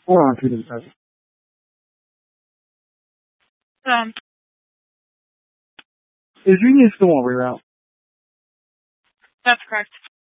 or on to the present. Is Union still on reroute? That's correct.